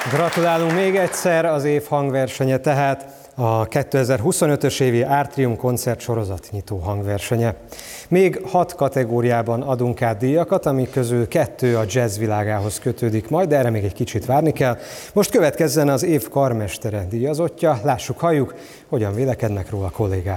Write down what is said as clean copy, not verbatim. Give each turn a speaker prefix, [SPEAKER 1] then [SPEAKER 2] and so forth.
[SPEAKER 1] Gratulálunk még egyszer, az év hangversenye tehát a 2025-ös évi Artrium koncertsorozat nyitó hangversenye. Még 6 kategóriában adunk át díjakat, amik közül 2 a jazz világához kötődik majd, de erre még egy kicsit várni kell. Most következzen az év karmestere díjazottja, lássuk, halljuk, hogyan vélekednek róla a kollégái.